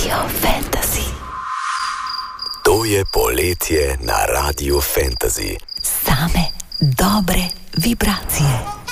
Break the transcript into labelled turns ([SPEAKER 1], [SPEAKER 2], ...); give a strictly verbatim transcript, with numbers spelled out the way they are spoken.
[SPEAKER 1] Radio Fantasy.
[SPEAKER 2] To je poletje na Radiu Fantasy.
[SPEAKER 1] Same dobre vibracije.